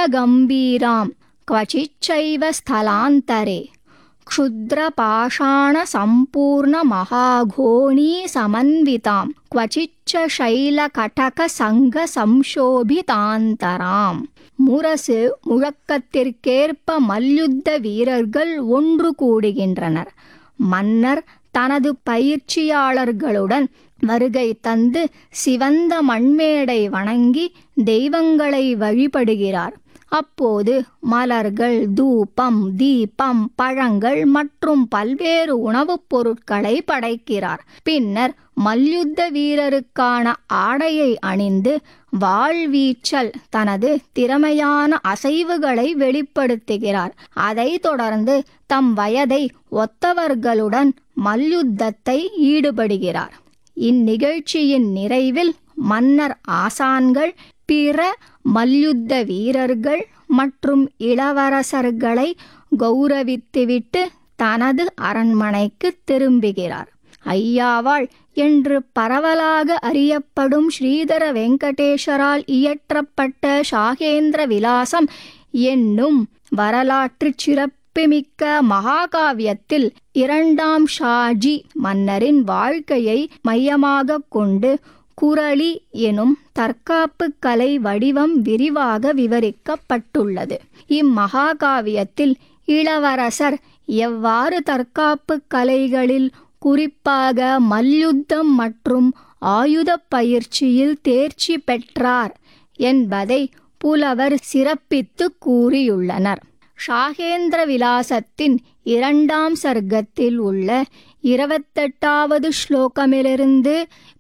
गम्भीरां क्वचिच्चैव स्थलान्तरे क्षुद्रपाषाणसम्पूर्णमहाघोणीसमन्वितां क्वचिच्च शैलकटकसङ्घसंशोभितान्तराम्. முரசு முழக்கத்திற்கேற்ப மல்யுத்த வீரர்கள் ஒன்று கூடுகின்றனர். மன்னர் தனது பயிற்சியாளர்களுடன் வருகை தந்து சிவந்த மண்மேடை வணங்கி தெய்வங்களை வழிபடுகிறார். அப்போது மலர்கள், தூபம், தீபம், பழங்கள் மற்றும் பல்வேறு உணவுப் பொருட்களை படைக்கிறார். பின்னர் மல்யுத்த வீரருக்கான ஆடையை அணிந்து வாழ்வீச்சல் தனது திறமையான அசைவுகளை வெளிப்படுத்துகிறார். அதைத் தொடர்ந்து தம் வயதை ஒத்தவர்களுடன் மல்யுத்தத்தை ஈடுபடுகிறார். இந்நிகழ்ச்சியின் நிறைவில் மன்னர் ஆசான்கள், பிற மல்யுத்த வீரர்கள் மற்றும் இளவரசர்களை கௌரவித்துவிட்டு தனது அரண்மனைக்கு திரும்புகிறார். ஐயாவாள் என்று பரவலாக அறியப்படும் ஸ்ரீதர வெங்கடேசரால் இயற்றப்பட்ட ஷாகேந்திர விலாசம் என்னும் வரலாற்று சிறப்புமிக்க மகாகாவியத்தில் இரண்டாம் ஷாஜி மன்னரின் வாழ்க்கையை மையமாக கொண்டு குரளி எனும் தற்காப்பு கலை வடிவம் விரிவாக விவரிக்கப்பட்டுள்ளது. இம்மகாகாவியத்தில் இளவரசர் எவ்வாறு தற்காப்பு கலைகளில் குறிப்பாக மல்யுத்தம் மற்றும் ஆயுத பயிற்சியில் தேர்ச்சி பெற்றார் என்பதை புலவர் சிறப்பித்து கூறியுள்ளனர். ஷாகேந்திர விலாசத்தின் இரண்டாம் சர்க்கத்தில் உள்ள 28வது ஸ்லோகமிலிருந்து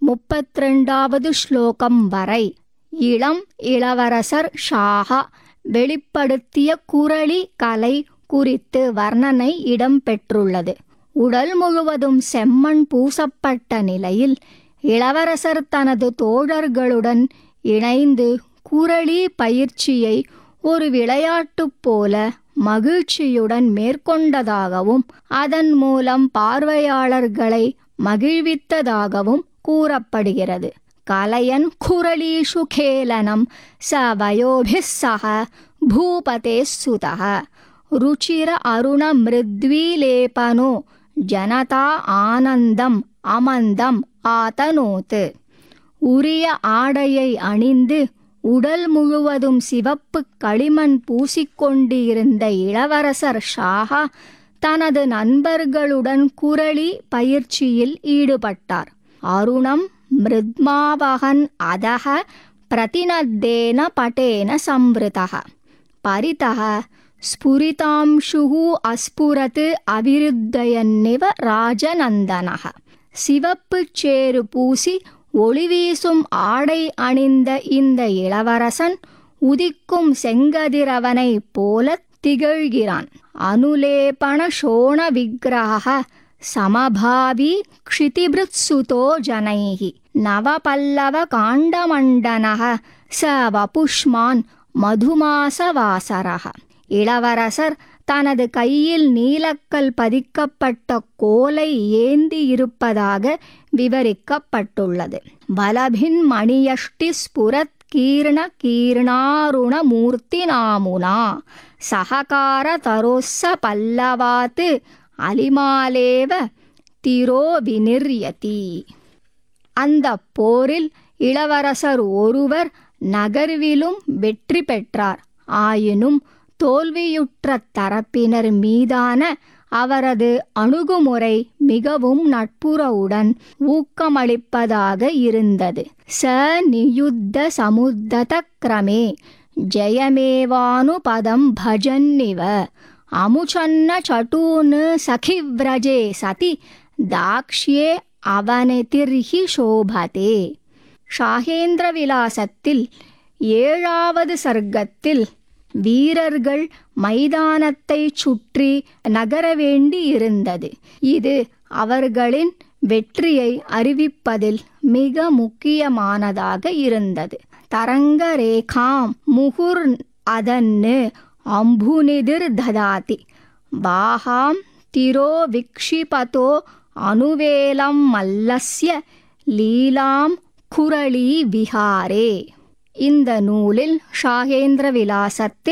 32வது ஸ்லோகம் வரை இளம் இளவரசர் ஷாஹா வெளிப்படுத்திய குரளி கலை குறித்து வர்ணனை இடம்பெற்றுள்ளது. உடல் முழுவதும் செம்மண் பூசப்பட்ட நிலையில் இளவரசர் தனது தோழர்களுடன் இணைந்து குரளி பயிற்சியை ஒரு விளையாட்டு போல மகிழ்ச்சியுடன் மேற்கொண்டதாகவும் அதன் மூலம் பார்வையாளர்களை மகிழ்வித்ததாகவும் கூறப்படுகிறது. கலையன் குரலீஷு கேலனம் ச வயோபிஸ் சக பூபதே சுதः ருச்சிர அருண மிருத்வீலேபனோ ஜனதா ஆனந்தம் அமந்தம் ஆதனோத்து. உரிய ஆடையை அணிந்து உடல் முழுவதும் சிவப்பு களிமண் பூசிக்கொண்டிருந்த இளவரசர் ஷாஹா தனது நண்பர்களுடன் குரளி பயிற்சியில் ஈடுபட்டார். அருணம் மிருத்மாவகன் அதக பிரதிநத்தேன பட்டேன சம்ருதः பரிதः ஸ்புரிதாம்சுஹு அஸ்புரத் அவிருத்தயன்னிவ ராஜநந்தனः. சிவப்பு சேறு பூசி ஒளிவீசும் ஆடை அணிந்த இந்த இளவரசன் உதிக்கும் செங்கதிரவனைப் போல திகழ்கிறான். அனுலேபண சோண விக்கிரக சமபாவி க்ஷிதிபிருத்சுதோ ஜனைஹி நவபல்லவ காண்டமண்டனः ச வபுஷ்மான் மதுமாசவாசரः. இளவரசர் தனது கையில் நீலக்கல் பதிக்கப்பட்ட கோலை ஏந்தி இருப்பதாக விவரிக்கப்பட்டுள்ளது. பலபின் மணியஷ்டி ஸ்புரத் கீர்ண கீர்ணாருண மூர்த்தி நாமுனா சஹகார தரோஸ்ஸ பல்லவாத் அலிமாலேவ திரோ விநிர்யதி. அந்த போரில் இளவரசர் ஒருவர் நகர்விலும் வெற்றி பெற்றார். ஆயினும் தோல்வியுற்ற தரப்பினர் மீதான அவரது அணுகுமுறை மிகவும் நட்புறவுடன் ஊக்கமளிப்பதாக இருந்தது. ச நியுத்த சமுத்தத கிரமே ஜெயமேவானுபதம் பஜன்னிவ அமுச்சன்ன சட்டூன் சகிவ்ரஜே சதி தாக்ஷ்யே அவனதிர்ஹி சோபதே. ஷாகேந்திர விலாசத்தில் 7வது சர்க்கத்தில் வீரர்கள் மைதானத்தை சுற்றி நகர வேண்டி இருந்தது. இது அவர்களின் வெற்றியை அறிவிப்பதில் மிக முக்கியமானதாக இருந்தது. தரங்க ரேகாம் முகுர் அதன்னு அம்புநிதிர் ததாதி பாஹாம் திரோ விக்ஷிபதோ அனுவேலம் மல்லஸ்ய லீலாம் குரளி விஹாரே. இந்த நூலில் ஷாகேந்திர விலாசத்தில்